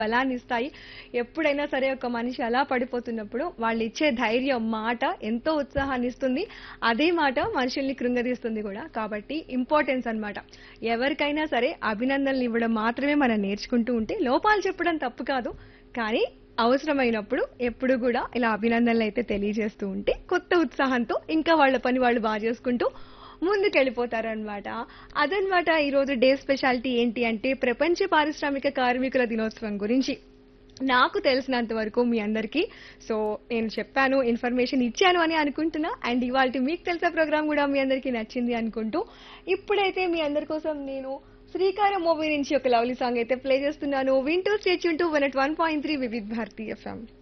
బలాన్నిస్తాయి. ఎప్పుడైనా సరే ఒక మనిషి అలా పడిపోతున్నప్పుడు వాళ్ళిచ్చే ధైర్యం, మాట ఎంతో ఉత్సాహాన్నిస్తుంది. అదే మాట మనుషుల్ని కృంగదీస్తుంది గూడా. కాబట్టి ఇంపార్టెన్స్ అన్నమాట. ఎవరికైనా సరే అభినందనలివ్వడం మాత్రమే మనం నేర్చుకుంటూ ఉంటే లోపాలు చెప్పడం తప్పు కాదు. కానీ అవసరమైనప్పుడు ఎప్పుడు గూడా ఇలా అభినందనలైతే తెలియజేస్తూ ఉంటే కొత్త ఉత్సాహంతో ఇంకా వాళ్ళ పని వాళ్ళు చేసుకుంటూ ముందుకెళ్ళిపోతారనమాట. అదనమాట ఈరోజు డే స్పెషాలిటీ ఏంటి అంటే ప్రపంచ పారిశ్రామిక కార్మికుల దినోత్సవం గురించి నాకు తెలిసినంత వరకు మీ అందరికీ. సో నేను చెప్పాను, ఇన్ఫర్మేషన్ ఇచ్చాను అని అనుకుంటున్నా. అండ్ ఇవాల్టి మీకు తెలిసే ప్రోగ్రామ్ కూడా మీ అందరికీ నచ్చింది అనుకుంటూ ఇప్పుడైతే మీ అందరి కోసం నేను శ్రీకారం మూవీ నుంచి ఒక లవ్లీ సాంగ్ అయితే ప్లే చేస్తున్నాను. వింటూ stay tune to 101.3 Vividh Bharati FM.